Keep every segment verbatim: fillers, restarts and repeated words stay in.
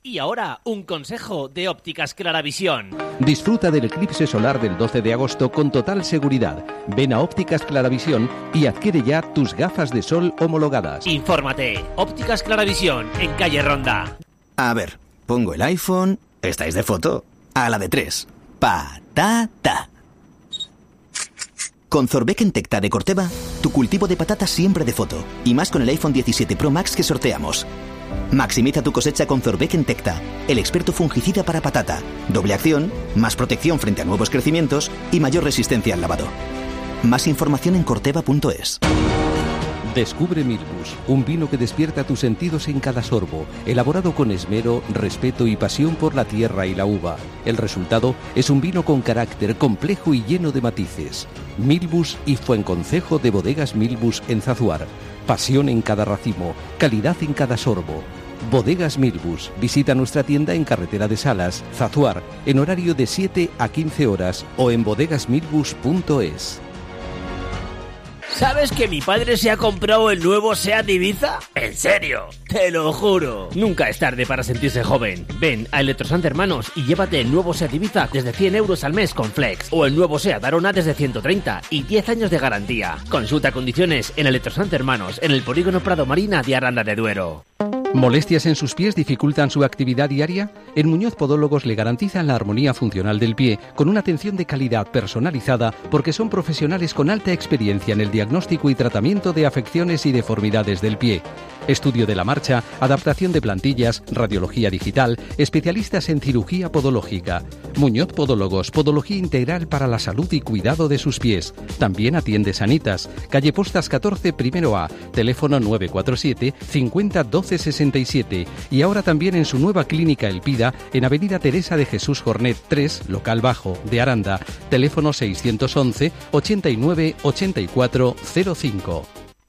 Y ahora, un consejo de Ópticas Claravisión. Disfruta del eclipse solar del doce de agosto con total seguridad. Ven a Ópticas Claravisión y adquiere ya tus gafas de sol homologadas. Infórmate. Ópticas Claravisión, en calle Ronda. A ver, pongo el iPhone. Estáis de foto. A la de tres. Patata. Con Zorbeck Tecta de Corteva, tu cultivo de patatas siempre de foto. Y más con el iPhone diecisiete Pro Max que sorteamos. Maximiza tu cosecha con Zorbeck Tecta, el experto fungicida para patata. Doble acción, más protección frente a nuevos crecimientos y mayor resistencia al lavado. Más información en corteva punto es. Descubre Milbus, un vino que despierta tus sentidos en cada sorbo, elaborado con esmero, respeto y pasión por la tierra y la uva. El resultado es un vino con carácter complejo y lleno de matices. Milbus y Fuenconcejo de Bodegas Milbus en Zazuar. Pasión en cada racimo, calidad en cada sorbo. Bodegas Milbus. Visita nuestra tienda en Carretera de Salas, Zazuar, en horario de siete a quince horas o en bodegas milbus punto es. ¿Sabes que mi padre se ha comprado el nuevo SEAT Ibiza? ¿En serio? Te lo juro. Nunca es tarde para sentirse joven. Ven a Electrosant Hermanos y llévate el nuevo SEAT Ibiza desde cien euros al mes con Flex. O el nuevo SEAT Arona desde ciento treinta y diez años de garantía. Consulta condiciones en Electrosant Hermanos en el polígono Prado Marina de Aranda de Duero. ¿Molestias en sus pies dificultan su actividad diaria? En Muñoz Podólogos le garantizan la armonía funcional del pie con una atención de calidad personalizada porque son profesionales con alta experiencia en el diagnóstico y tratamiento de afecciones y deformidades del pie. Estudio de la marcha, adaptación de plantillas, radiología digital, especialistas en cirugía podológica. Muñoz Podólogos, podología integral para la salud y cuidado de sus pies. También atiende Sanitas, calle Postas catorce, primero A, teléfono nueve cuatro siete, cincuenta, doce sesenta y siete. Y ahora también en su nueva clínica Elpida, en avenida Teresa de Jesús Jornet tres, local bajo, de Aranda, teléfono seiscientos once, ochenta y nueve, ochenta y cuatro, cero cinco.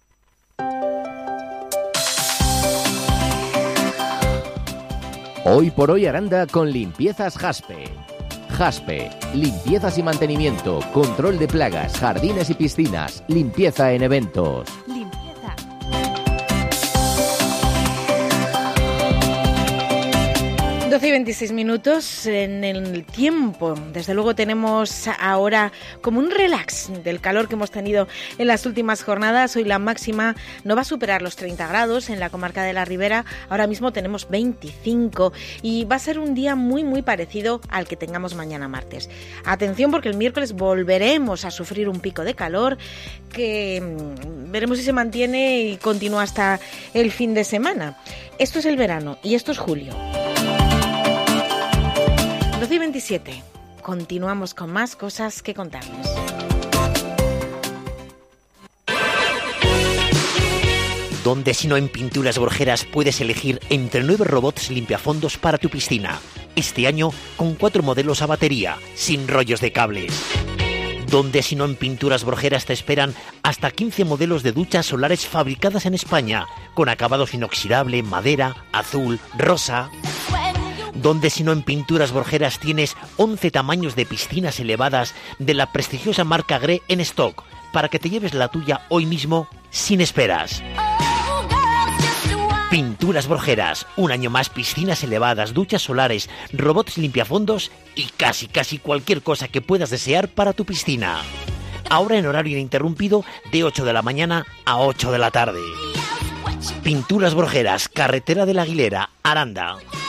Hoy por hoy Aranda con Limpiezas Jaspe. Jaspe, limpiezas y mantenimiento, control de plagas, jardines y piscinas, limpieza en eventos. doce y veintiséis minutos en el tiempo. Desde luego tenemos ahora como un relax del calor que hemos tenido en las últimas jornadas. Hoy la máxima no va a superar los treinta grados en la comarca de la Ribera. Ahora mismo tenemos veinticinco y va a ser un día muy muy parecido al que tengamos mañana martes. Atención porque el miércoles volveremos a sufrir un pico de calor que veremos si se mantiene y continúa hasta el fin de semana. Esto es el verano y esto es julio. doce y veintisiete. Continuamos con más cosas que contarles. Donde si no en Pinturas Borjeras puedes elegir entre nueve robots limpiafondos para tu piscina. Este año con cuatro modelos a batería, sin rollos de cables. Donde si no en Pinturas Borjeras te esperan hasta quince modelos de duchas solares fabricadas en España, con acabados inoxidable, madera, azul, rosa. Donde si no en Pinturas Borjeras tienes once tamaños de piscinas elevadas de la prestigiosa marca Gré en stock, para que te lleves la tuya hoy mismo sin esperas. Pinturas Borjeras, un año más piscinas elevadas, duchas solares, robots limpiafondos y casi casi cualquier cosa que puedas desear para tu piscina. Ahora en horario ininterrumpido de ocho de la mañana a ocho de la tarde. Pinturas Borjeras, carretera de la Aguilera, Aranda.